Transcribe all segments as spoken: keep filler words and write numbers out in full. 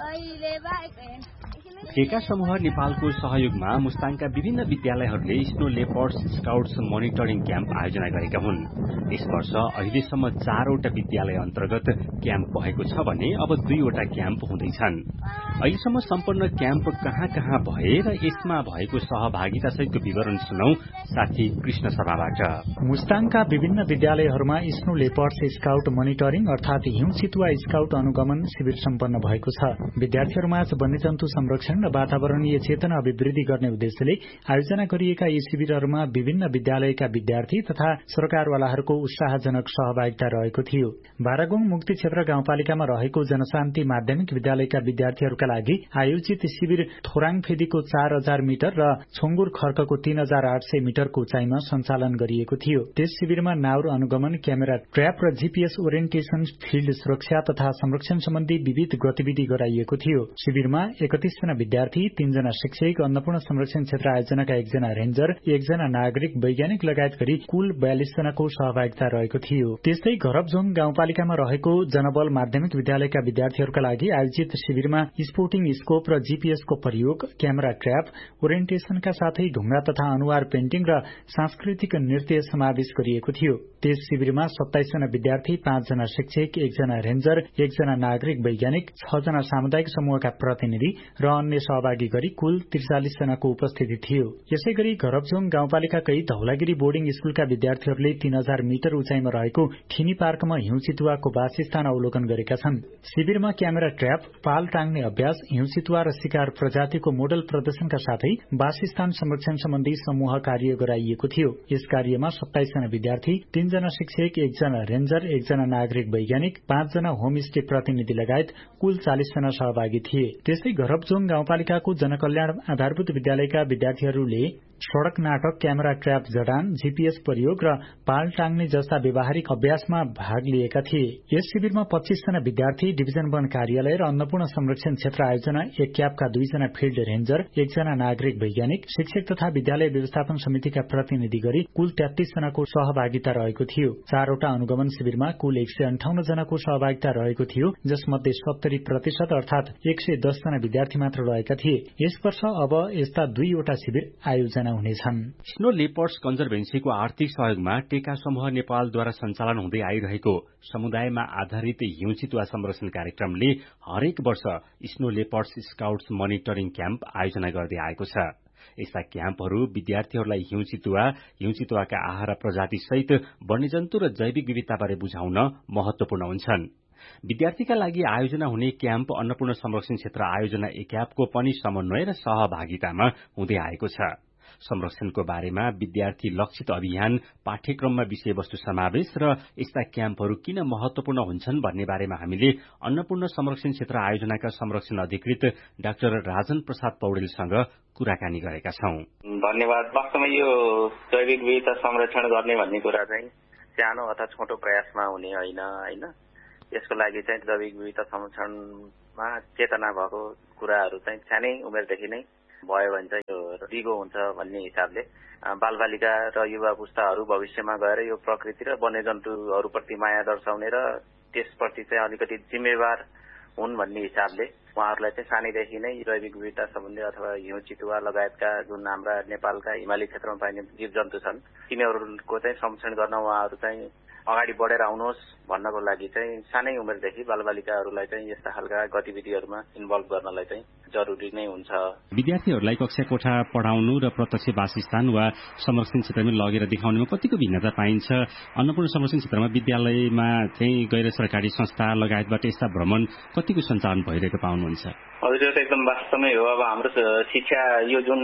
टेका समूह नेपालको सहयोगमा मुस्ताङका विभिन्न विद्यालयहरूले snow leopards scouts monitoring camp आयोजना गरेका हुन्। यस वर्ष अहिलेसम्म चारवटा विद्यालय अन्तर्गत क्याम्प भएको छ भने अब दुईवटा क्याम्प हुँदैछन्। अहिलेसम्म सम्पन्न क्याम्प कहाँ कहाँ भए र यसमा भएको सहभागिता सहितको विवरण सुनौ साथी कृष्ण शर्माबाट। मुस्ताङका विभिन्न विद्यालयहरूमा स्नो लेपर्ड्स स्काउट मोनिटरिङ अर्थात हिउँ चितुवा स्काउट अनुगमन शिविर सम्पन्न भएको छ। विद्यार्थीहरूमा वन्यजन्तु संरक्षण र वातावरणीय चेतना अभिवृद्धि गर्ने उद्देश्यले आयोजना गरिएका यी शिविरहरूमा विभिन्न विद्यालयका विद्यार्थी तथा सरकारवालाहरूको उत्साहजनक सहभागिता रहेको थियो। बारागोङ मुक्ति क्षेत्र गाउँपालिकामा रहेको जनशान्ति माध्यमिक विद्यालयका विद्यार्थीहरूका लागि आयोजित शिविर थोराङफेदीको चार हजार मिटर र छोङ्गुर खर्कको तीन हजार आठ सय मिटरको उचाइमा सञ्चालन गरिएको थियो। त्यस शिविरमा नाउर अनुगमन, क्यामेरा ट्र्याप र जीपीएस ओरिएन्टेशन, फिल्ड सुरक्षा तथा संरक्षण सम्बन्धी विविध गतिविधि गराइएको थियो। शिविरमा एकतीस जना विद्यार्थी, तीनजना शिक्षक, अन्नपूर्ण संरक्षण क्षेत्र आयोजनाका एकजना रेन्जर, एकजना नागरिक वैज्ञानिक लगायत गरी कुल बयालिस जनाको सहभागिता रहेको थियो। त्यस्तै घरबजोङ गाउँपालिकामा रहेको जनबल माध्यमिक विद्यालयका विद्यार्थीहरूका लागि आयोजित शिविरमा स्पोर्टिङ स्कोप र जीपीएसको प्रयोग, क्यामेरा ट्र्याप, ओरिएन्टेशनका साथै ढुङ्गा तथा अनुहार पेन्टिङ र सांस्कृतिक नृत्य समावेश गरिएको थियो। त्यस शिविरमा सत्ताइस जना विद्यार्थी, पाँचजना शिक्षक, एकजना रेन्जर, एकजना नागरिक वैज्ञानिक, छ जना सामुदायिक समूहका प्रतिनिधि र अन्य सहभागी गरी कुल त्रिचालिस जनाको उपस्थिति थियो। यसै गरी घरबजोङ गाउँपालिकाकै धौलागिरी बोर्डिङ स्कूलका विद्यार्थीहरूले तीन हजार मिटर उचाइमा रहेको खिनी पार्कमा हिउँ चितुवाको वासस्थान अवलोकन गरेका छन्। शिविरमा क्यामेरा ट्र्याप, पाल टाङ्ने अभ्यास, हिउँ चितुवा र शिकार प्रजातिको मोडल प्रदर्शनका साथै वासस्थान संरक्षण सम्बन्धी समूह कार्य गराइएको थियो। यस कार्यमा सत्ताइस जना विद्यार्थी, तीनजना शिक्षक, एकजना रेन्जर, एकजना नागरिक वैज्ञानिक, पाँचजना होमस्टे प्रतिनिधि लगायत कुल चालिस जना सहभागी थिए। त्यस्तै घरबजोङ गाउँपालिकाको जनकल्याण आधारभूत विद्यालयका विद्यार्थीहरूले सड़क नाटक, क्यामेरा ट्र्याप जडान, जीपीएस प्रयोग र पाल टाङ्ने जस्ता व्यावहारिक अभ्यासमा भाग लिएका थिए। यस शिविरमा पच्चीस जना विद्यार्थी, डिभिजन वन कार्यालय र अन्नपूर्ण संरक्षण क्षेत्र आयोजना एक क्यापका दुईजना फिल्ड रेन्जर, एकजना नागरिक वैज्ञानिक, शिक्षक तथा विद्यालय व्यवस्थापन समितिका प्रतिनिधि गरी कुल तेत्तीस जनाको सहभागिता रहेको थियो। चारवटा अनुगमन शिविरमा कुल एक सय अन्ठाउन्न जनाको सहभागिता रहेको थियो, जसमध्ये सत्तरी प्रतिशत अर्थात एक सय दस जना विद्यार्थी मात्र रहेका थिए। यस वर्ष अब यस्ता दुईवटा शिविर आयोजना हुनेछन्। स्नो लेपर्ड्स कन्जर्भेन्सीको आर्थिक सहयोगमा टेका समूह नेपालद्वारा सञ्चालन हुँदै आइरहेको समुदायमा आधारित हिउँ चितुवा संरक्षण कार्यक्रमले हरेक वर्ष snow leopards scouts monitoring camp आयोजना गर्दै आएको छ। यस्ता क्याम्पहरू विद्यार्थीहरूलाई हिउँ चितुवा, हिउँ चितुवाका आहारा प्रजाति सहित वन्यजन्तु र जैविक विविधताबारे बुझाउन महत्वपूर्ण हुन्छन्। विद्यार्थीका लागि आयोजना हुने क्याम्प अन्नपूर्ण संरक्षण क्षेत्र आयोजना एक्यापको पनि समन्वय र सहभागितामा हुँदै आएको छ। संरक्षणको बारेमा विद्यार्थी लक्षित अभियान, पाठ्यक्रममा विषयवस्तु समावेश र यस्ता क्याम्पहरू किन महत्वपूर्ण हुन्छन् भन्ने बारेमा हामीले अन्नपूर्ण संरक्षण क्षेत्र आयोजनाका संरक्षण अधिकृत डाक्टर राजन प्रसाद पौडेलसँग कुराकानी गरेका छौं। धन्यवाद। वास्तवमा यो जैविक विविधता संरक्षण गर्ने भन्ने कुरा चाहिँ सानो अथवा छोटो प्रयासमा हुने होइन होइन यसको लागि चाहिँ जैविक विविधता संरक्षणमा चेतना भएको कुराहरू चाहिँ सानै उमेरदेखि नै भयो भने चाहिँ यो दिगो हुन्छ भन्ने हिसाबले बालबालिका र युवा पुस्ताहरू भविष्यमा गएर यो प्रकृति र वन्यजन्तुहरूप्रति माया दर्शाउने र त्यसप्रति चाहिँ अलिकति जिम्मेवार हुन् भन्ने हिसाबले उहाँहरूलाई चाहिँ सानैदेखि नै जैविक विविधता सम्बन्धी अथवा हिउँ चितुवा लगायतका जुन हाम्रा नेपालका हिमाली क्षेत्रमा पाइने जीव जन्तु छन् तिनीहरूको चाहिँ संरक्षण गर्न उहाँहरू चाहिँ अगाडि बढेर आउनुहोस् भन्नको लागि चाहिँ सानै उमेरदेखि बालबालिकाहरूलाई चाहिँ यस्ता खालका गतिविधिहरूमा इन्भल्भ गर्नलाई चाहिँ जरुरी नै हुन्छ। विद्यार्थीहरूलाई कक्षा कोठा पढाउनु र प्रत्यक्ष वासस्थान वा संरक्षण क्षेत्रमा लगेर देखाउनेमा कतिको भिन्नता पाइन्छ? अन्नपूर्ण संरक्षण क्षेत्रमा विद्यालयमा चाहिँ गैर सरकारी संस्था लगायतबाट यस्ता भ्रमण कतिको सञ्चालन भइरहेको पाउनुहुन्छ? हजुर, यो त एकदम वास्तवमै हो। अब हाम्रो शिक्षा यो जुन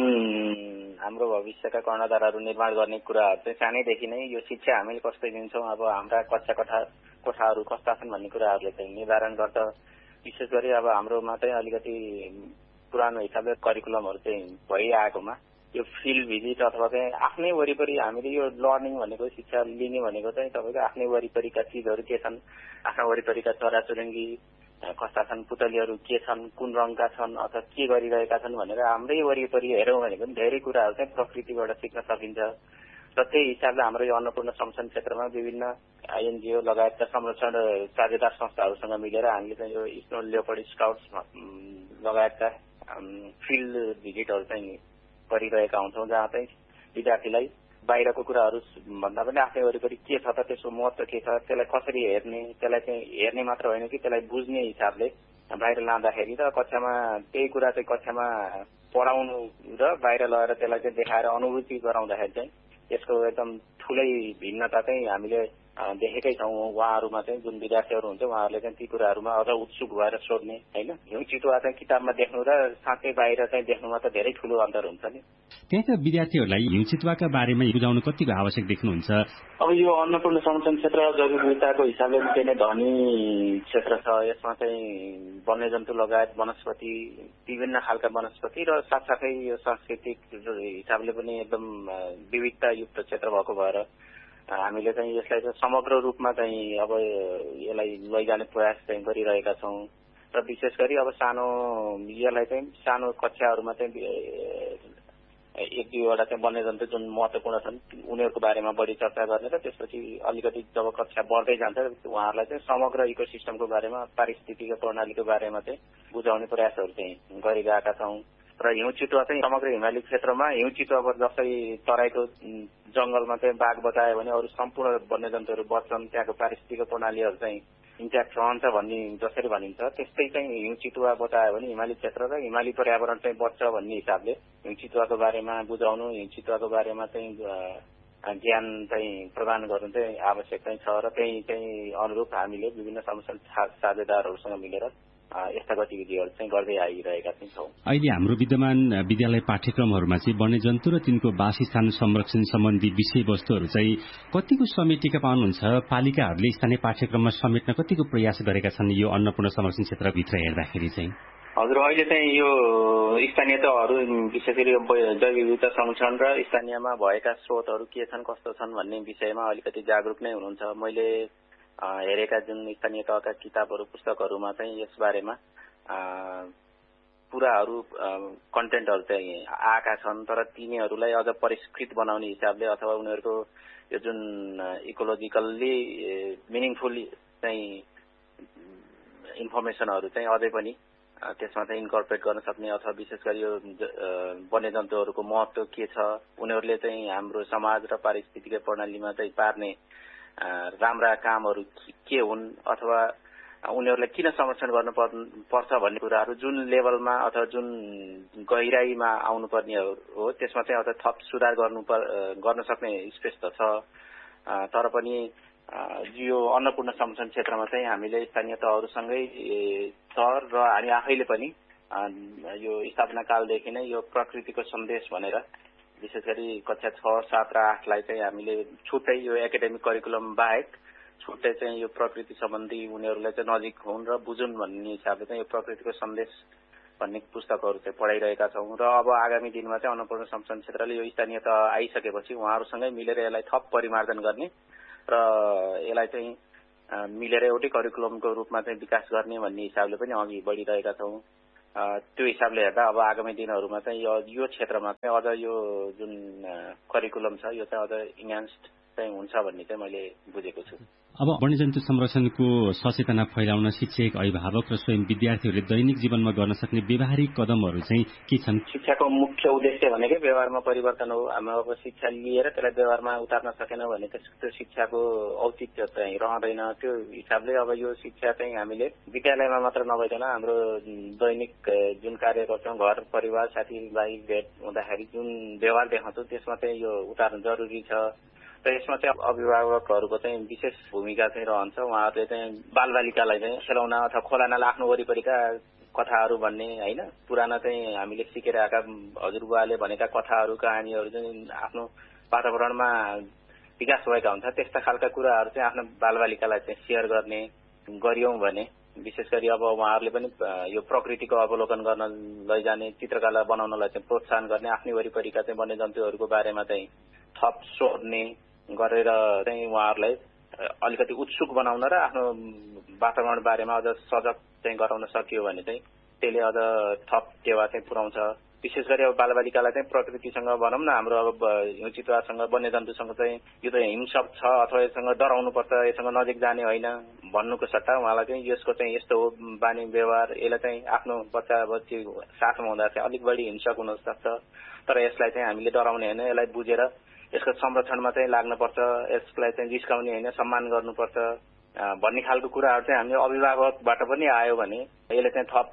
हाम्रो भविष्यका कर्णधारहरू निर्माण गर्ने कुराहरू चाहिँ सानैदेखि नै यो शिक्षा हामीले कस्तो दिन्छौँ, अब हाम्रा कक्षा कोठा कोठाहरू कस्ता छन् भन्ने कुराहरूले चाहिँ निर्धारण गर्छ। विशेष गरी अब हाम्रोमा चाहिँ अलिकति पुरानो हिसाबले करिकुलमहरू चाहिँ भइआएकोमा यो फिल्ड भिजिट अथवा चाहिँ आफ्नै वरिपरि हामीले यो लर्निङ भनेको शिक्षा लिने भनेको चाहिँ तपाईँको आफ्नै वरिपरिका चिजहरू के छन्, आफ्ना वरिपरिका चराचुरुङ्गी कस्ता छन्, पुतलीहरू के छन्, कुन रङका छन् अथवा के गरिरहेका छन् भनेर हाम्रै वरिपरि हेरौँ भनेको पनि धेरै कुराहरू चाहिँ प्रकृतिबाट सिक्न सकिन्छ। र त्यही हिसाबले हाम्रो यो अन्नपूर्ण संरक्षण क्षेत्रमा विभिन्न आइएनजिओ लगायतका संरक्षण साझेदार संस्थाहरूसँग मिलेर हामीले चाहिँ यो स्नो लेपर्ड स्काउट्स लगायतका फिल्ड भिजिटहरू चाहिँ गरिरहेका हुन्छौँ, जहाँ चाहिँ विद्यार्थीलाई बाहिरको कुराहरू भन्दा पनि आफ्नै वरिपरि के छ त, त्यसको महत्त्व के छ, त्यसलाई कसरी हेर्ने, त्यसलाई चाहिँ हेर्ने मात्र होइन कि त्यसलाई बुझ्ने हिसाबले बाहिर लाँदाखेरि र कक्षामा त्यही कुरा चाहिँ कक्षामा पढाउनु र बाहिर लगेर त्यसलाई चाहिँ देखाएर अनुभूति गराउँदाखेरि चाहिँ यसको एकदम ठुलै भिन्नता चाहिँ हामीले देखेकै छौँ। उहाँहरूमा चाहिँ जुन विद्यार्थीहरू हुन्छ उहाँहरूले चाहिँ ती कुराहरूमा अझ उत्सुक भएर सोध्ने होइन। हिउँ चितुवा चाहिँ किताबमा देख्नु र साँच्चै बाहिर चाहिँ देख्नुमा त धेरै ठुलो अन्तर हुन्छ नि। त्यहाँका विद्यार्थीहरूलाई हिउँ चितुवाका बारेमा बुझाउनु कतिको आवश्यक देख्नुहुन्छ? अब यो अन्नपूर्ण संरक्षण क्षेत्र जैविक विविधताको हिसाबले निकै नै धनी क्षेत्र छ। यसमा चाहिँ वन्यजन्तु लगायत वनस्पति, विभिन्न खालका वनस्पति र साथसाथै यो सांस्कृतिक हिसाबले पनि एकदम विविधतायुक्त क्षेत्र भएको भएर हामीले चाहिँ यसलाई चाहिँ समग्र रूपमा चाहिँ अब यसलाई लैजाने प्रयास चाहिँ गरिरहेका छौँ र विशेष गरी अब सानो यसलाई चाहिँ सानो कक्षाहरूमा चाहिँ एक दुईवटा चाहिँ वन्यजन्तु जुन महत्त्वपूर्ण छन् उनीहरूको बारेमा बढी चर्चा गर्ने र त्यसपछि अलिकति जब कक्षा बढ्दै जान्छ उहाँहरूलाई चाहिँ समग्र इकोसिस्टमको बारेमा, पारिस्थितिक प्रणालीको बारेमा चाहिँ बुझाउने प्रयासहरू चाहिँ गरिरहेका छौँ। र हिउँ चितुवा चाहिँ समग्र हिमाली क्षेत्रमा हिउँ चितुवा जस्तै तराईको जंगलमा चाहिँ बाघ बचायो भने अरू सम्पूर्ण वन्यजन्तुहरू बच्छन्, त्यहाँको पारिस्थितिक प्रणालीहरू चाहिँ इन्ट्याक्ट रहन्छ भन्ने जसरी भनिन्छ त्यस्तै चाहिँ हिउँ चितुवा बचायो भने हिमाली क्षेत्र र हिमाली पर्यावरण चाहिँ बच्छ भन्ने हिसाबले हिउँ चितुवाको बारेमा बुझाउनु, हिउँ चितुवाको बारेमा चाहिँ ज्ञान चाहिँ प्रदान गर्नु चाहिँ आवश्यक चाहिँ छ र त्यही चाहिँ अनुरूप हामीले विभिन्न संरक्षण साझेदारहरूसँग मिलेर यस्ता गतिविधिहरू चाहिँ गर्दै आइरहेका छौँ। अहिले हाम्रो विद्यमान विद्यालय पाठ्यक्रमहरूमा चाहिँ वन्यजन्तु र तिनको वासस्थान संरक्षण सम्बन्धी विषयवस्तुहरू चाहिँ कतिको समेटेका पाउनुहुन्छ? पालिकाहरूले स्थानीय पाठ्यक्रममा समेट्न कतिको प्रयास गरेका छन् यो अन्नपूर्ण संरक्षण क्षेत्रभित्र हेर्दाखेरि चाहिँ? हजुर, अहिले चाहिँ यो स्थानीय तहहरू विशेष गरी जैव विविधता संरक्षण र स्थानीयमा भएका स्रोतहरू के छन् कस्तो छन् भन्ने विषयमा अलिकति जागरुक नै हुनुहुन्छ। मैले हेरेका जुन स्थानीय तहका किताबहरू पुस्तकहरूमा चाहिँ यसबारेमा कुराहरू कन्टेन्टहरू चाहिँ आएका छन्, तर तिनीहरूलाई अझ परिष्कृत बनाउने हिसाबले अथवा उनीहरूको यो जुन इकोलोजिकल्ली मिनिङफुल चाहिँ इन्फर्मेसनहरू चाहिँ अझै पनि त्यसमा चाहिँ इन्कर्पोरेट गर्न सक्ने अथवा विशेष गरी यो वन्यजन्तुहरूको महत्त्व के छ, उनीहरूले चाहिँ हाम्रो समाज र पारिस्थितिक प्रणालीमा चाहिँ पार्ने राम्रा कामहरू के हुन् अथवा उनीहरूलाई किन संरक्षण गर्नु पर्छ भन्ने कुराहरू जुन लेभलमा अथवा जुन गहिराईमा आउनुपर्ने हो त्यसमा चाहिँ अझ थप सुधार गर्नु गर्न सक्ने स्पेस त छ। तर पनि यो अन्नपूर्ण संरक्षण क्षेत्रमा चाहिँ हामीले स्थानीय तहहरूसँगै सर र हामी आफैले पनि यो स्थापना कालदेखि नै यो प्रकृतिको सन्देश भनेर विशेष गरी कक्षा छ, सात र आठलाई चाहिँ हामीले छुट्टै यो एकाडेमिक करिकुलम बाहेक छुट्टै चाहिँ यो प्रकृति सम्बन्धी उनीहरूलाई चाहिँ नजिक हुन् र बुझुन् भन्ने हिसाबले चाहिँ यो प्रकृतिको सन्देश भन्ने पुस्तकहरू चाहिँ पढाइरहेका छौँ। र अब आगामी दिनमा चाहिँ अन्नपूर्ण संरक्षण क्षेत्रले यो स्थानीय तह आइसकेपछि उहाँहरूसँगै मिलेर यसलाई थप परिमार्जन गर्ने र यसलाई चाहिँ मिलेर एउटै करिकुलमको रूपमा चाहिँ विकास गर्ने भन्ने हिसाबले पनि अघि बढिरहेका छौँ। त्यो हिसाबले हेर्दा अब आगामी दिनहरूमा चाहिँ यो यो क्षेत्रमा चाहिँ अझ यो जुन करिकुलम छ यो चाहिँ अझ इन्हान्स्ड चाहिँ हुन्छ भन्ने चाहिँ मैले बुझेको छु। अब वन्यजन्तु संरक्षणको सचेतना फैलाउन शिक्षक, अभिभावक र स्वयं विद्यार्थीहरूले दैनिक जीवनमा गर्न सक्ने व्यावहारिक कदमहरू चाहिँ के छन्? शिक्षाको मुख्य उद्देश्य भनेकै व्यवहारमा परिवर्तन हो। हामी अब शिक्षा लिएर त्यसलाई व्यवहारमा उतार्न सकेनौँ भने त्यो शिक्षाको औचित्य चाहिँ रहँदैन। त्यो हिसाबले अब यो शिक्षा चाहिँ हामीले विद्यालयमा मात्र नभइकन हाम्रो दैनिक जुन कार्य गर्छौँ घर परिवार साथीभाइ भेट हुँदाखेरि जुन व्यवहार देखाउँछौँ त्यसमा चाहिँ यो उतार्न जरुरी छ। र यसमा चाहिँ अभिभावकहरूको चाहिँ विशेष भूमिका चाहिँ रहन्छ। उहाँहरूले चाहिँ बालबालिकालाई चाहिँ खेलाउना अथवा खोलानाला आफ्नो वरिपरिका कथाहरू भन्ने होइन, पुराना चाहिँ हामीले सिकेर आएका हजुरबुवाले भनेका कथाहरू कहानीहरू चाहिँ आफ्नो वातावरणमा विकास भएका हुन्छ। त्यस्ता खालका कुराहरू चाहिँ आफ्नो बालबालिकालाई चाहिँ सेयर गर्ने गरियौँ भने विशेष गरी अब उहाँहरूले पनि यो प्रकृतिको अवलोकन गर्न लैजाने, चित्रकला बनाउनलाई चाहिँ प्रोत्साहन गर्ने, आफ्नै वरिपरिका चाहिँ वन्यजन्तुहरूको बारेमा चाहिँ थप सोध्ने गरेर चाहिँ उहाँहरूलाई अलिकति उत्सुक बनाउन र आफ्नो वातावरण बारेमा अझ सजग चाहिँ गराउन सकियो भने चाहिँ त्यसले अझ थप टेवा चाहिँ पुर्याउँछ। विशेष गरी अब बालबालिकालाई चाहिँ प्रकृतिसँग भनौँ न हाम्रो अब हिउँ चितुवासँग वन्यजन्तुसँग चाहिँ यो त हिंसक छ अथवा यससँग डराउनु पर्छ, यससँग नजिक जाने होइन भन्नुको सट्टा उहाँलाई चाहिँ यसको चाहिँ यस्तो हो बानी व्यवहार, यसलाई चाहिँ आफ्नो बच्चा बच्ची साथमा हुँदा चाहिँ अलिक बढी हिंसक हुन सक्छ, तर यसलाई चाहिँ हामीले डराउने होइन, यसलाई बुझेर यसको संरक्षणमा चाहिँ लाग्नुपर्छ, यसलाई चाहिँ जिस्काउने होइन, सम्मान गर्नुपर्छ भन्ने खालको कुराहरू चाहिँ हामीले अभिभावकबाट पनि आयो भने यसले चाहिँ थप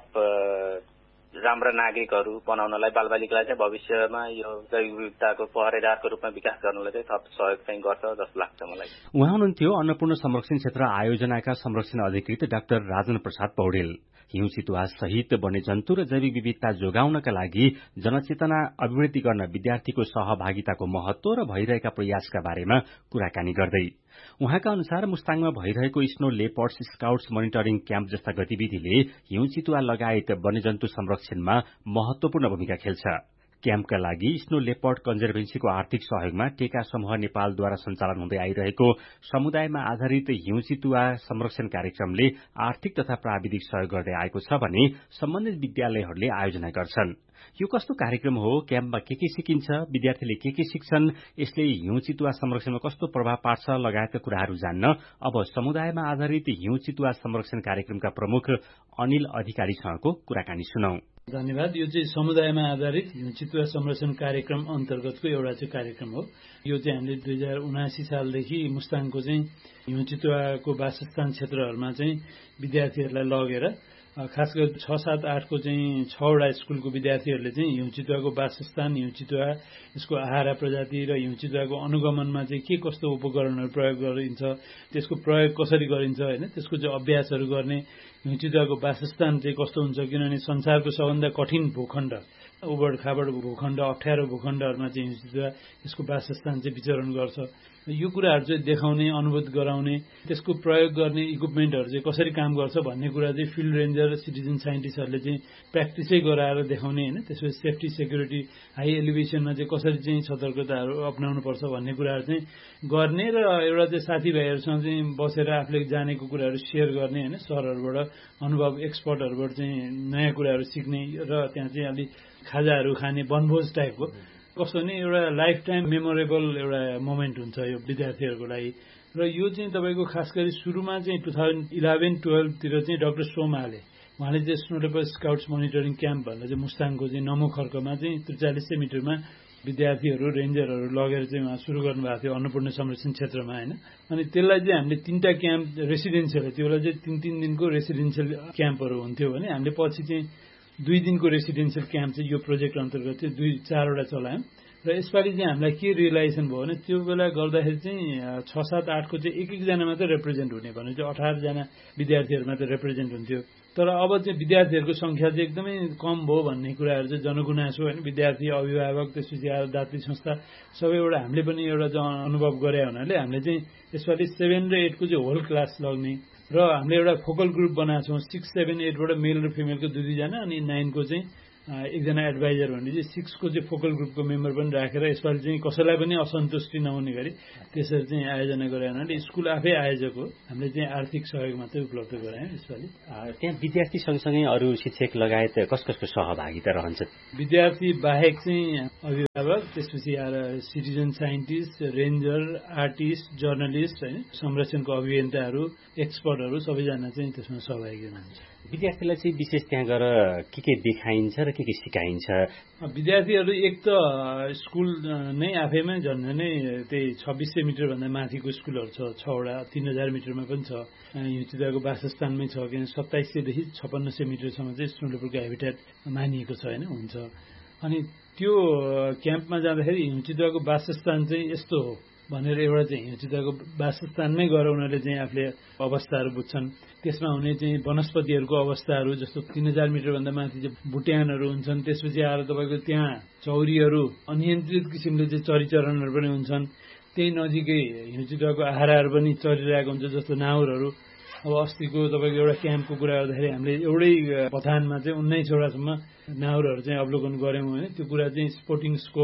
राम्रा नागरिकहरू बनाउनलाई बालबालिकालाई चाहिँ भविष्यमा यो जैविक विविधताको पहरेदारको रूपमा विकास गर्नलाई चाहिँ थप सहयोग चाहिँ गर्छ जस्तो लाग्छ मलाई। उहाँ हुनुहुन्थ्यो अन्नपूर्ण संरक्षण क्षेत्र आयोजनाका संरक्षण अधिकृत डाक्टर राजन प्रसाद पौडेल। हिउँ चितुवा सहित वन्यजन्तु र जैविक विविधता जोगाउनका लागि जनचेतना अभिवृद्धि गर्न विद्यार्थीको सहभागिताको महत्व र भइरहेका प्रयासका बारेमा कुराकानी गर्दै उहाँका अनुसार मुस्ताङमा भइरहेको snow leopards scouts monitoring camp जस्ता गतिविधिले हिउँ चितुवा लगायत वन्यजन्तु संरक्षणमा महत्वपूर्ण भूमिका खेल्छ। क्याम्पका लागि स्नो लेपर्ड कन्जर्भेन्सीको आर्थिक सहयोगमा टेका समूह नेपालद्वारा सञ्चालन हुँदै आइरहेको समुदायमा आधारित हिउँ चितुवा संरक्षण कार्यक्रमले आर्थिक तथा प्राविधिक सहयोग गर्दै आएको छ भने सम्बन्धित विद्यालयहरूले आयोजना गर्छन्। यो कस्तो कार्यक्रम हो, क्याम्पमा के के सिकिन्छ, विद्यार्थीले के के सिक्छन्, यसले हिउँ चितुवा संरक्षणमा कस्तो प्रभाव पार्छ लगायतका कुराहरू जान्न अब समुदायमा आधारित हिउँ चितुवा संरक्षण कार्यक्रमका प्रमुख अनिल अधिकारीसँगको कुराकानी सुनौ। धन्यवाद। यो चाहिँ समुदायमा आधारित हिउँ चितुवा संरक्षण कार्यक्रम अन्तर्गतको एउटा चाहिँ कार्यक्रम हो। यो चाहिँ हामीले दुई हजार उनासी सालदेखि मुस्ताङको चाहिँ हिउँ चितुवाको वासस्थान क्षेत्रहरूमा चाहिँ विद्यार्थीहरूलाई लगेर खास गरी छ सात आठको चाहिँ छवटा स्कुलको विद्यार्थीहरूले चाहिँ हिउँ चितुवाको वासस्थान, हिउँ चितुवा, यसको आहारा प्रजाति र हिउँ चितुवाको अनुगमनमा चाहिँ के कस्तो उपकरणहरू प्रयोग गरिन्छ, त्यसको प्रयोग कसरी गरिन्छ होइन, त्यसको चाहिँ अभ्यासहरू गर्ने, हिउँ चितुवाको वासस्थान चाहिँ कस्तो हुन्छ, किनभने संसारको सबभन्दा कठिन भूखण्ड, उबड खाबड भूखण्ड, अप्ठ्यारो भूखण्डहरूमा चाहिँ हिउँ चितुवा यसको वासस्थान चाहिँ विचरण गर्छ। यो कुराहरू चाहिँ देखाउने, अनुभूत गराउने, त्यसको प्रयोग गर्ने इक्विपमेन्टहरू चाहिँ कसरी काम गर्छ भन्ने कुरा चाहिँ फिल्ड रेन्जर, सिटिजन साइन्टिस्टहरूले चाहिँ प्र्याक्टिसै गराएर देखाउने होइन, त्यसपछि सेफ्टी सेक्युरिटी हाई एलिभेसनमा चाहिँ कसरी चाहिँ सतर्कताहरू अप्नाउनु पर्छ भन्ने कुराहरू चाहिँ गर्ने र एउटा चाहिँ साथीभाइहरूसँग चाहिँ बसेर आफूले जानेको कुराहरू सेयर गर्ने होइन, सरहरूबाट अनुभव एक्सपर्टहरूबाट चाहिँ नयाँ कुराहरू सिक्ने र त्यहाँ चाहिँ अलिक खाजाहरू खाने वनभोज टाइपको कस्तो नि एउटा लाइफ टाइम मेमोरेबल एउटा मोमेन्ट हुन्छ यो विद्यार्थीहरूको लागि। र यो चाहिँ तपाईँको खास गरी सुरुमा चाहिँ टु थाउजन्ड इलेभेन टुवेल्भतिर चाहिँ डाक्टर सोमाले उहाँले चाहिँ snow leopard scouts monitoring camp भनेर चाहिँ मुस्ताङको चाहिँ नमो खर्कमा चाहिँ त्रिचालिस सय मिटरमा विद्यार्थीहरू रेन्जरहरू लगेर चाहिँ उहाँ सुरु गर्नुभएको थियो अन्नपूर्ण संरक्षण क्षेत्रमा होइन। अनि त्यसलाई चाहिँ हामीले तीनटा क्याम्प रेसिडेन्सियल, त्यो बेला चाहिँ तिन तिन दिनको रेसिडेन्सियल क्याम्पहरू हुन्थ्यो भने हामीले पछि चाहिँ दुई दिनको रेसिडेन्सियल क्याम्प चाहिँ यो प्रोजेक्ट अन्तर्गत चाहिँ दुई चारवटा चलायौँ। र यसपालि चाहिँ हामीलाई के रियलाइजेसन भयो भने त्यो बेला गर्दाखेरि चाहिँ छ सात आठको चाहिँ एक एकजना मात्रै रिप्रेजेन्ट हुने भने चाहिँ अठारजना विद्यार्थीहरू मात्रै रिप्रेजेन्ट हुन्थ्यो। तर अब चाहिँ विद्यार्थीहरूको संख्या चाहिँ एकदमै कम भयो भन्ने कुराहरू चाहिँ जनगुनासो होइन, विद्यार्थी, अभिभावक, त्यसपछि आएर दात्री संस्था सबै एउटा हामीले पनि एउटा अनुभव गरे हुनाले हामीले चाहिँ यसपालि सेभेन र एटको चाहिँ होल क्लास लग्ने र हामीले एउटा फोकल ग्रुप बनाएको छौँ। सिक्स सेभेन एटबाट मेल र फिमेलको दुई दुईजना अनि नाइनको चाहिँ एकजना एडभाइजर भन्ने चाहिँ सिक्सको चाहिँ फोकल ग्रुपको मेम्बर पनि राखेर यसपालि चाहिँ कसैलाई पनि असन्तुष्टि नहुने गरी त्यसरी चाहिँ आयोजना गरे हुनाले स्कुल आफै आयोजक हो, हामीले चाहिँ आर्थिक सहयोग मात्रै उपलब्ध गरायौँ यसपालि। त्यहाँ विद्यार्थी सँगसँगै अरू शिक्षक लगायत कस कसको सहभागिता रहन्छ? विद्यार्थी बाहेक चाहिँ अभिभावक, त्यसपछि आएर citizen scientist, ranger, artist, journalist होइन, संरक्षणको अभियन्ताहरू, एक्सपर्टहरू सबैजना चाहिँ त्यसमा सहभागी हुनुहुन्छ। विद्यार्थीलाई चाहिँ विशेष त्यहाँ गएर के के देखाइन्छ र के के सिकाइन्छ? विद्यार्थीहरू एक त स्कुल नै आफैमा झन् नै त्यही छब्बिस सय मिटरभन्दा माथिको स्कुलहरू छ, छवटा तीन हजार मिटरमा पनि छ, हिउँ चितुवाको वासस्थानमै छ, किन सत्ताइस सयदेखि छप्पन्न सय मिटरसम्म चाहिँ स्नो लेपर्डको हेबिटेट मानिएको छ होइन हुन्छ। अनि त्यो क्याम्पमा जाँदाखेरि हिउँ चितुवाको वासस्थान चाहिँ यस्तो हो भनेर एउटा चाहिँ हिउँ चितुवाको वासस्थानमै गएर उनीहरूले चाहिँ आफूले अवस्थाहरू बुझ्छन्। त्यसमा हुने चाहिँ वनस्पतिहरूको अवस्थाहरू जस्तो तीन हजार मिटरभन्दा माथि चाहिँ भुट्यानहरू हुन्छन्, त्यसपछि आएर तपाईँको त्यहाँ चौरीहरू अनियन्त्रित किसिमले चाहिँ चरीचरणहरू पनि हुन्छन्, त्यही नजिकै हिउँ चितुवाको आहाराहरू पनि चरिरहेको हुन्छ जस्तो नाउरहरू। अब अस्तिको तपाईँको एउटा क्याम्पको कुरा गर्दाखेरि हामीले एउटै पथानमा चाहिँ उन्नाइसवटासम्म नाउरहरू चाहिँ अवलोकन गऱ्यौँ होइन। त्यो कुरा चाहिँ स्पोर्टिङ स्कोप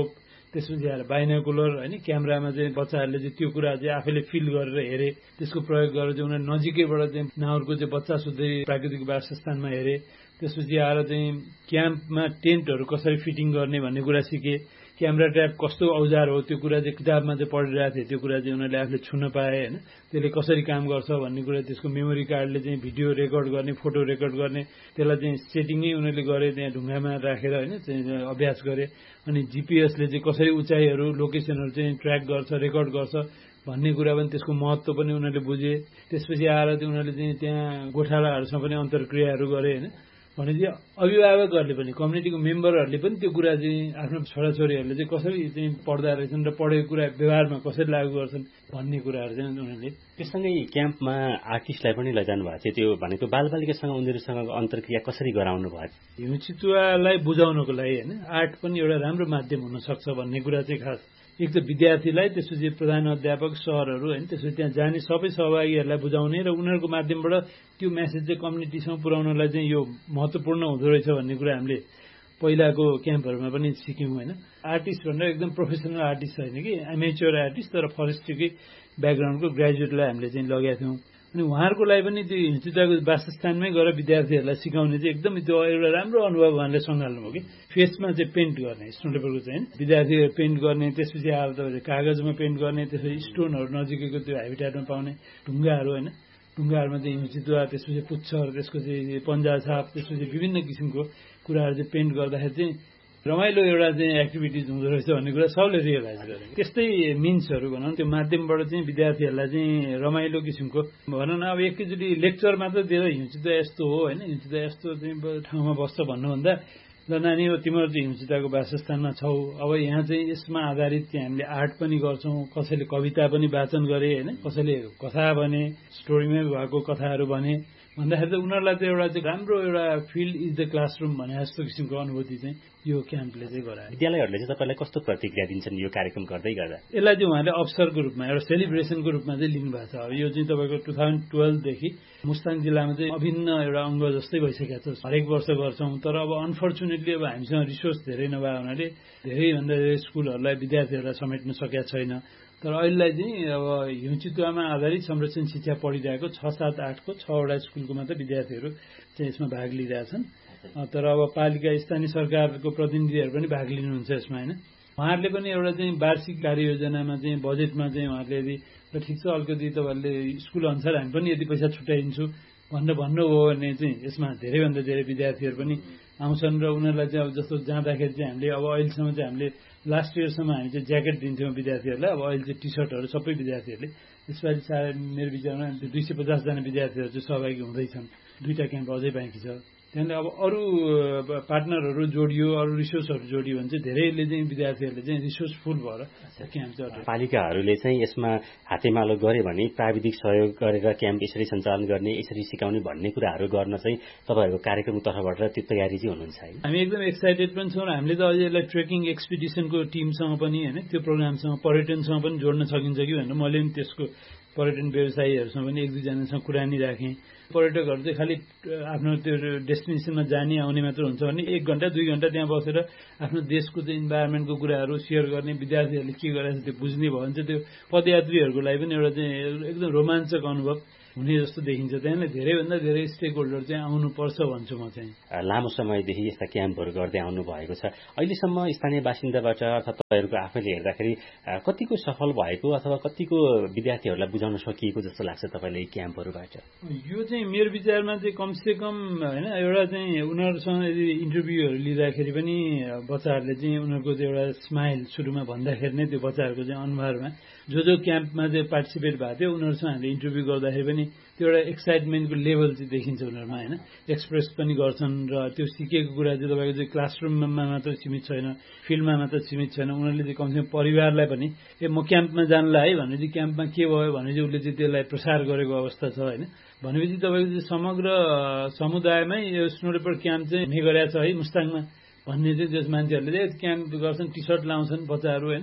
त्यसपछि आएर बाइनाकुलर होइन क्यामेरामा चाहिँ बच्चाहरूले चाहिँ त्यो कुरा चाहिँ आफैले फिल गरेर हेरे, त्यसको प्रयोग गरेर चाहिँ उनीहरू नजिकैबाट चाहिँ नाउरको चाहिँ बच्चा सुत्दै प्राकृतिक वासस्थानमा हेरे। त्यसपछि आएर चाहिँ क्याम्पमा टेन्टहरू कसरी फिटिङ गर्ने भन्ने कुरा सिके। क्यामेरा ट्र्याप कस्तो औजार हो त्यो कुरा चाहिँ किताबमा चाहिँ पढिरहेको थिए, त्यो कुरा चाहिँ उनीहरूले आफूले छुन पाए होइन। त्यसले कसरी काम गर्छ भन्ने कुरा, त्यसको मेमोरी कार्डले चाहिँ भिडियो रेकर्ड गर्ने, फोटो रेकर्ड गर्ने, त्यसलाई चाहिँ सेटिङै उनीहरूले गरे, त्यहाँ ढुङ्गामा राखेर होइन चाहिँ अभ्यास गरे। अनि जिपिएसले चाहिँ कसरी उचाइहरू लोकेसनहरू चाहिँ ट्र्याक गर्छ, रेकर्ड गर्छ भन्ने कुरा पनि, त्यसको महत्त्व पनि उनीहरूले बुझे। त्यसपछि आएर चाहिँ उनीहरूले चाहिँ त्यहाँ गोठालाहरूसँग पनि अन्तर्क्रियाहरू गरे होइन। भनेपछि अभिभावकहरूले पनि, कम्युनिटीको मेम्बरहरूले पनि त्यो कुरा चाहिँ आफ्नो छोराछोरीहरूले चाहिँ कसरी चाहिँ पढ्दा रहेछन् र पढेको कुरा व्यवहारमा कसरी लागू गर्छन् भन्ने कुराहरू चाहिँ उनीहरूले। त्यससँगै क्याम्पमा आर्टिस्टलाई पनि लैजानु भएको थियो, त्यो भनेको बालबालिकासँग उनीहरूसँग अन्तर्क्रिया कसरी गराउनु भयो? हिउँ चितुवालाई बुझाउनको लागि होइन आर्ट पनि एउटा राम्रो माध्यम हुनसक्छ भन्ने कुरा चाहिँ खास एक त विद्यार्थीलाई, त्यसपछि प्रधान अध्यापक सरहरू होइन, त्यसपछि त्यहाँ जाने सबै सहभागीहरूलाई बुझाउने र उनीहरूको माध्यमबाट त्यो मेसेज चाहिँ कम्युनिटीसँग पुर्याउनलाई चाहिँ यो महत्त्वपूर्ण हुँदो रहेछ भन्ने कुरा हामीले पहिलाको क्याम्पहरूमा पनि सिक्यौँ होइन। आर्टिस्ट भनेर एकदम प्रोफेसनल आर्टिस्ट होइन कि, एमेच्योर आर्टिस्ट तर फरेस्ट्रीकै ब्याकग्राउन्डको ग्रेजुएटलाई हामीले चाहिँ लगेका थियौँ। अनि उहाँहरूको लागि पनि त्यो हिउँचितुवाको वासस्थानमै गएर विद्यार्थीहरूलाई सिकाउने चाहिँ एकदम त्यो एउटा राम्रो अनुभव उहाँले सँगाल्नुभयो कि। फेसमा चाहिँ पेन्ट गर्ने, स्नो लेपर्डको चाहिँ विद्यार्थीहरू पेन्ट गर्ने, त्यसपछि आएर तपाईँले कागजमा पेन्ट गर्ने, त्यसपछि स्टोनहरू नजिकैको त्यो हेबिट्याटमा पाउने ढुङ्गाहरू होइन, ढुङ्गाहरूमा चाहिँ हिउँचितुवा, त्यसपछि पुच्छर, त्यसको चाहिँ पन्जा छाप, त्यसपछि विभिन्न किसिमको कुराहरू चाहिँ पेन्ट गर्दाखेरि चाहिँ रमाइलो एउटा चाहिँ एक्टिभिटिज हुँदो रहेछ भन्ने कुरा सबले रियलाइज गरे। त्यस्तै मिन्सहरू भनौँ, त्यो माध्यमबाट चाहिँ विद्यार्थीहरूलाई चाहिँ रमाइलो किसिमको भनौँ न, अब एकैचोटि लेक्चर मात्र दिएर हिउँचितुवा यस्तो हो होइन, हिउँचितुवा यस्तो चाहिँ ठाउँमा बस्छ भन्नुभन्दा ल नानी हो तिमीहरू चाहिँ हिउँचितुवाको वासस्थानमा छौ, अब यहाँ चाहिँ यसमा आधारित चाहिँ हामीले आर्ट पनि गर्छौँ, कसैले कविता पनि वाचन गरे होइन, कसैले कथा भने, स्टोरीमै भएको कथाहरू भने भन्दाखेरि चाहिँ उनीहरूलाई चाहिँ एउटा चाहिँ राम्रो एउटा फिल्ड इज द क्लासरुम भने जस्तो किसिमको अनुभूति चाहिँ यो क्याम्पले चाहिँ गरायो। विद्यालयहरूले चाहिँ तपाईँलाई कस्तो प्रतिक्रिया दिन्छन् यो कार्यक्रम गर्दै गर्दा? यसलाई चाहिँ उहाँले अवसरको रूपमा, एउटा सेलिब्रेसनको रूपमा चाहिँ लिनुभएको छ। अब यो चाहिँ तपाईँको टु थाउजन्ड टुवेल्भदेखि मुस्ताङ जिल्लामा चाहिँ अभिन्न एउटा अङ्ग जस्तै भइसकेको छ। हरेक वर्ष गर्छौँ, तर अब अनफर्चुनेटली अब हामीसँग रिसोर्स धेरै नभए हुनाले धेरैभन्दा धेरै स्कुलहरूलाई विद्यार्थीहरूलाई समेट्न सकेका छैन। तर अहिलेलाई चाहिँ अब हिउँचितुवामा आधारित संरक्षण शिक्षा पढिरहेको छ सात आठको छवटा स्कुलको मात्र विद्यार्थीहरू चाहिँ यसमा भाग लिइरहेछन्। तर अब पालिका स्थानीय सरकारको प्रतिनिधिहरू पनि भाग लिनुहुन्छ यसमा होइन। उहाँहरूले पनि एउटा चाहिँ वार्षिक कार्ययोजनामा चाहिँ बजेटमा चाहिँ उहाँहरूले यदि र ठिक छ अलिकति तपाईँहरूले स्कुल अनुसार हामी पनि यदि पैसा छुट्याइदिन्छु भनेर भन्नुभयो भने चाहिँ यसमा धेरैभन्दा धेरै विद्यार्थीहरू पनि आउँछन् र उनीहरूलाई चाहिँ अब जस्तो जाँदाखेरि चाहिँ हामीले अब अहिलेसम्म चाहिँ हामीले लास्ट इयरसम्म हामी चाहिँ ज्याकेट दिन्थ्यौँ विद्यार्थीहरूलाई, अब अहिले चाहिँ टी सर्टहरू सबै विद्यार्थीहरूले। यसपालि सायद मेरो विचारमा दुई सय पचासजना विद्यार्थीहरू चाहिँ सहभागी हुँदैछन्, दुईवटा क्याम्प अझै बाँकी छ। त्यहाँदेखि अब अरू पार्टनरहरू जोडियो, अरू रिसोर्सहरू जोडियो भने चाहिँ धेरैले चाहिँ विद्यार्थीहरूले चाहिँ रिसोर्सफुल भएर क्याम्प चाहिँ पालिकाहरूले चाहिँ यसमा हातेमालो गरे भने प्राविधिक सहयोग गरेर क्याम्प यसरी सञ्चालन गर्ने, यसरी सिकाउने भन्ने कुराहरू गर्न चाहिँ तपाईँहरूको कार्यक्रमको तर्फबाट त्यो तयारी चाहिँ हुनुहुन्छ है? हामी एकदम एक्साइटेड पनि छौँ र हामीले त अझै यसलाई ट्रेकिङ एक्सपिडिसनको टिमसँग पनि होइन, त्यो प्रोग्रामसँग पर्यटनसँग पनि जोड्न सकिन्छ कि भनेर मैले पनि त्यसको पर्यटन व्यवसायीहरूसँग पनि एक दुईजनासँग कुरानी राखेँ। पर्यटकहरू चाहिँ खालि आफ्नो त्यो डेस्टिनेसनमा जाने आउने मात्र हुन्छ भने एक घन्टा दुई घन्टा त्यहाँ बसेर आफ्नो देशको चाहिँ इन्भाइरोमेन्टको कुराहरू सेयर गर्ने, विद्यार्थीहरूले के गरेको छ त्यो बुझ्ने भयो भने चाहिँ त्यो पदयात्रीहरूको लागि पनि एउटा चाहिँ एकदम रोमाञ्चक अनुभव हुने जस्तो देखिन्छ। त्यहाँले धेरैभन्दा धेरै स्टेक होल्डर चाहिँ आउनुपर्छ भन्छु म चाहिँ। लामो समयदेखि यस्ता क्याम्पहरू गर्दै आउनु भएको छ, अहिलेसम्म स्थानीय बासिन्दाबाट अथवा तपाईँहरूको आफैले हेर्दाखेरि कतिको सफल भएको अथवा कतिको विद्यार्थीहरूलाई बुझाउन सकिएको जस्तो लाग्छ तपाईँले यी क्याम्पहरूबाट? यो चाहिँ मेरो विचारमा चाहिँ कमसे कम होइन एउटा चाहिँ उनीहरूसँग यदि इन्टरभ्यूहरू लिँदाखेरि पनि बच्चाहरूले चाहिँ उनीहरूको चाहिँ एउटा स्माइल सुरुमा भन्दाखेरि नै त्यो बच्चाहरूको चाहिँ अनुहारमा जो जो क्याम्पमा चाहिँ पार्टिसिपेट भएको थियो उनीहरूसँग हामीले इन्टरभ्यू गर्दाखेरि पनि त्यो एउटा एक्साइटमेन्टको लेभल चाहिँ देखिन्छ उनीहरूमा होइन। एक्सप्रेस पनि गर्छन् र त्यो सिकेको कुरा चाहिँ तपाईँको चाहिँ क्लासरुममा मात्र सीमित छैन, फिल्डमा मात्र सीमित छैन। उनीहरूले चाहिँ कमसेकम परिवारलाई पनि ए म क्याम्पमा जानला है भने चाहिँ क्याम्पमा के भयो भने चाहिँ उसले चाहिँ त्यसलाई प्रसार गरेको अवस्था छ होइन। भनेपछि तपाईँको चाहिँ समग्र समुदायमै यो स्नो लेपर्ड क्याम्प चाहिँ हुने गरेको छ है मुस्ताङमा भन्ने चाहिँ त्यस मान्छेहरूले चाहिँ क्याम्प गर्छन्, टी सर्ट लाउँछन् बच्चाहरू होइन,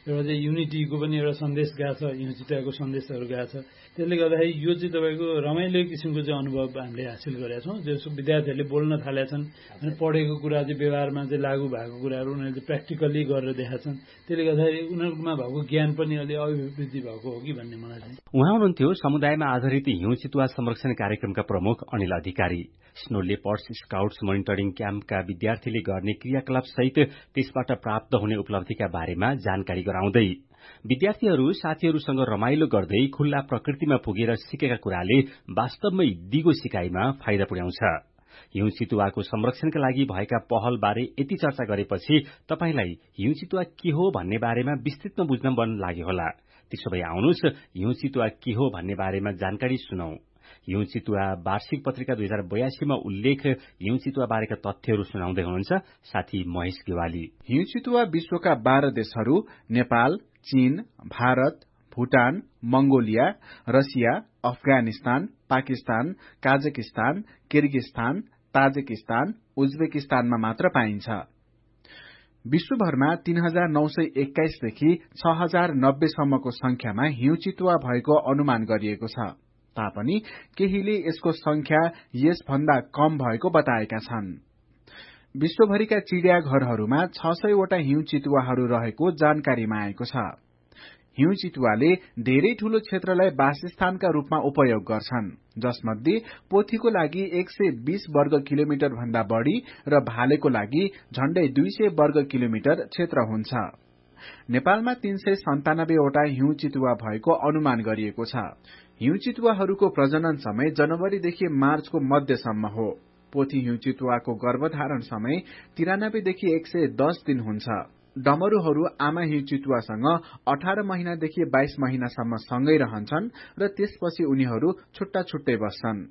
एउटा चाहिँ युनिटीको पनि एउटा सन्देश गएको छ, हिउँ चितुवाको सन्देशहरू गएको छ। त्यसले गर्दाखेरि यो चाहिँ तपाईँको रमाइलो किसिमको चाहिँ अनुभव हामीले हासिल गरेका छौँ। जस विद्यार्थीहरूले बोल्न थालेका छन् अनि पढेको कुरा चाहिँ व्यवहारमा चाहिँ लागू भएको कुराहरू उनीहरूले प्र्याक्टिकल्ली गरेर देखाएका छन्। त्यसले गर्दाखेरि उनीहरूमा भएको ज्ञान पनि अलि अभिवृद्धि भएको हो कि भन्ने मलाई चाहिँ। उहाँ हुनुहुन्थ्यो समुदायमा आधारित हिउँ चितुवा संरक्षण कार्यक्रमका प्रमुख अनिल अधिकारी। स्नो लेपर्ड्स स्काउट्स मोनिटरिङ क्याम्पका विद्यार्थीले गर्ने क्रियाकलाप सहित त्यसबाट प्राप्त हुने उपलब्धिका बारेमा जानकारी गराउँदै विद्यार्थीहरू साथीहरूसँग रमाइलो गर्दै खुल्ला प्रकृतिमा पुगेर सिकेका कुराले वास्तवमै दिगो सिकाइमा फाइदा पुर्याउँछ। हिउँ चितुवाको संरक्षणका लागि भएका पहलबारे यति चर्चा गरेपछि तपाईलाई हिउँ चितुवा के हो भन्ने बारेमा विस्तृतमा बुझ्न मन लाग्यो होला। त्यसो भए आउनुहोस् हिउँ चितुवा के हो भन्ने बारेमा जानकारी सुनौ। हिउँ चितुवा वार्षिक पत्रिका दुई हजार बयासीमा उल्लेख हिउँ चितुवा बारेका तथ्यहरू सुनाउँदै हुनुहुन्छ साथी महेश गेवाली। हिउँ चितुवा विश्वका बाह्र देशहरू नेपाल, चीन, Bharat, Bhutan, Mongolia, Russia, Afghanistan, Pakistan, Kazakhstan, Kyrgyzstan, Tajikistan, उज्बेकिस्तानमा मात्र पाइन्छ। विश्वभरमा तीन हजार नौ सय एक्काइसदेखि छ हजार नब्बे सम्मको संख्यामा हिउँ चितुवा भएको अनुमान गरिएको छ। तापनि केहीले यसको संख्या यसभन्दा कम भएको बताएका छन्। विश्वभरिका चिडियाघरहरूमा छ सय वटा हिउँ चितुवाहरू रहेको जानकारीमा आएको छ। हिउँ चितुवाले धेरै ठूलो क्षेत्रलाई वासस्थानका रूपमा उपयोग गर्छन्, जसमध्ये पोथीको लागि एक सय बीस वर्ग किलोमिटर भन्दा बढ़ी र भालेको लागि झण्डै दुई सय वर्ग किलोमिटर क्षेत्र हुन्छ। नेपालमा तीन सय सन्तानब्बे वटा हिउँ चितुवा भएको अनुमान गरिएको छ। हिउँ चितुवाहरूको प्रजनन समय जनवरीदेखि मार्चको मध्यसम्म हो। पोथी हिउँ चितुवाको गर्भधारण समय तिरानब्बेदेखि एक सय दस दिन हुन्छ। डमरूहरू आमा हिउँ चितुवासँग अठार महिनादेखि बाइस महिनासम्म सँगै रहन्छन् र त्यसपछि उनीहरू छुट्टा छुट्टै बस्छन्।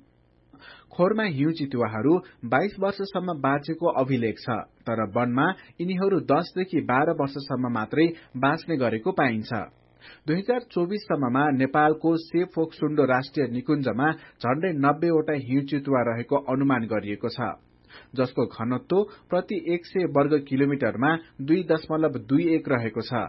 खोरमा हिउँ चितुवाहरू बाइस वर्षसम्म बाँचेको अभिलेख छ, तर वनमा यिनीहरू दसदेखि बाह्र वर्षसम्म मात्रै बाँच्ने गरेको पाइन्छ। दुई हजार चौबिस सम्ममा नेपालको सेफोक्सुण्डो राष्ट्रिय निकुञ्जमा झण्डै नब्बेवटा हिउँ चितुवा रहेको अनुमान गरिएको छ, जसको घनत्व प्रति एक सय वर्ग किलोमिटरमा दुई दशमलव दुई एक रहेको छ।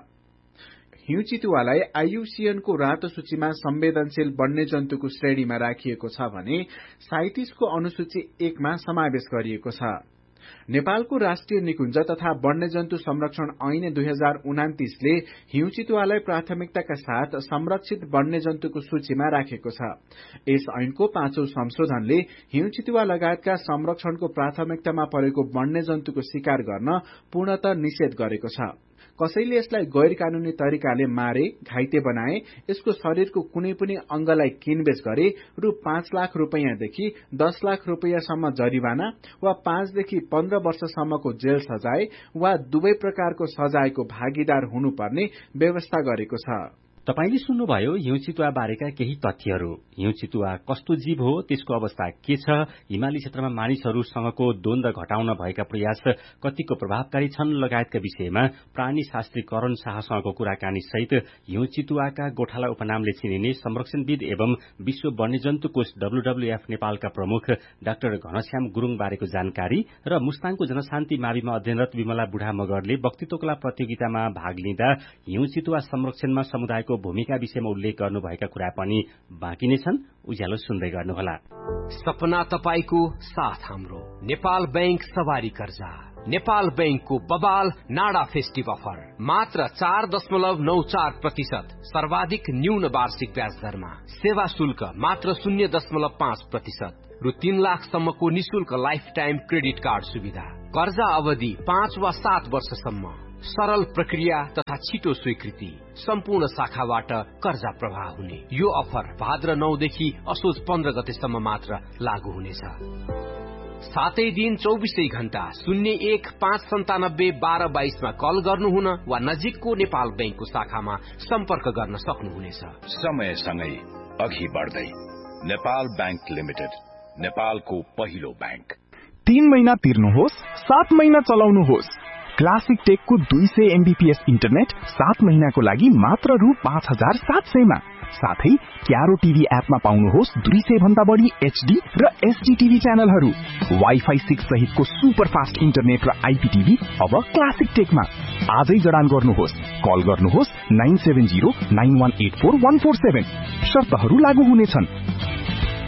हिउँ चितुवालाई आईयूसीएनको रातो सूचीमा संवेदनशील वन्यजन्तुको श्रेणीमा राखिएको छ भने साइटिसको अनुसूची एकमा समावेश गरिएको छ। नेपालको राष्ट्रिय निकुञ्ज तथा वन्यजन्तु संरक्षण ऐन दुई हजार उनातिसले हिउँ चितुवालाई प्राथमिकताका साथ संरक्षित वन्यजन्तुको सूचीमा राखेको छ। यस ऐनको पाँचौं संशोधनले हिउँ चितुवा लगायतका संरक्षणको प्राथमिकतामा परेको वन्यजन्तुको शिकार गर्न पूर्णतः निषेध गरेको छ। कसैले यसलाई गैर कानूनी तरिकाले मारे, घाइते बनाए, यसको शरीरको कुनै पनि अंगलाई किनबेच गरे रु पाँच लाख रूपियाँदेखि दस लाख रूपियाँसम्म जरिवाना वा पाँचदेखि पन्ध्र वर्षसम्मको जेल सजाय वा दुवै प्रकारको सजायको भागीदार हुनुपर्ने व्यवस्था गरेको छ। तपाईले सुन्नुभयो हिउँ चितुवा बारेका केही तथ्यहरू। हिउँ चितुवा कस्तो जीव हो, त्यसको अवस्था के छ, हिमाली क्षेत्रमा मानिसहरूसँगको द्वन्द घटाउन भएका प्रयास कतिको प्रभावकारी छन् लगायतका विषयमा प्राणी शास्त्री करण शाहसँगको कुराकानी सहित हिउँ चितुवाका गोठाला उपनामले चिनिने संरक्षणविद एवं विश्व वन्यजन्तु कोष डब्ल्यूडब्ल्यूएफ नेपालका प्रमुख डाक्टर घनश्याम गुरूङ बारेको जानकारी र मुस्ताङको जनशान्ति माविमा अध्ययनरत विमला बुढा मगरले वक्तृत्वकला प्रतियोगितामा भाग लिँदा हिउँ चितुवा संरक्षणमा समुदायको भूमिका विषयमा उल्लेख गर्नुभएका कुरा पनि बाँकी नै छन्। उज्यालो सुन्दै गर्नुहोला। सपना तपाईको साथ हाम्रो नेपाल बैंक सवारी कर्जा। नेपाल बैंकको बबाल नाडा फेस्टिभ अफर मात्र चार दशमलव नौ चार प्रतिशत सर्वाधिक न्यून वार्षिक ब्याज दरमा, सेवा शुल्क मात्र शून्य दशमलव पाँच प्रतिशत, रु तीन लाखसम्मको निशुल्क लाइफ टाइम क्रेडिट कार्ड सुविधा, कर्जा अवधि पाँच वा सात वर्षसम्म, सरल प्रक्रिया तथा छिटो स्वीकृति, सम्पूर्ण शाखाबाट कर्जा प्रवाह हुने। यो अफर भाद्र नौदेखि असोज पन्ध्र गतेसम्म मात्र लागू हुनेछ। सातै दिन चौबिसै घण्टा शून्य एक पाँच सन्तानब्बे बाह्र बाइसमा कल गर्नुहुन वा नजिकको नेपाल बैंकको शाखामा सम्पर्क गर्न सक्नुहुनेछ। समयसँगै अघि बढ्दै नेपाल बैंक लिमिटेड, नेपालको पहिलो बैंक। तीन महिना तिर्नुहोस्, सात महिना चलाउनुहोस्। क्लासिक टेकको दुई सय एमबीपीएस इन्टरनेट सात महिनाको लागि मात्र रु पाँच हजार सात सयमा। साथै क्यारो टिभी एपमा पाउनुहोस् दुई सय भन्दा बढ़ी एचडी र एसडी टिभी च्यानलहरू। वाइफाई सिक्स सहितको सुपर फास्ट इन्टरनेट र आईपी टिभी अब क्लासिक टेकमा। आजै जडान गर्नुहोस्। कल गर्नुहोस् nine seven zero nine one eight four one four seven. शर्तहरू लागू हुनेछन्।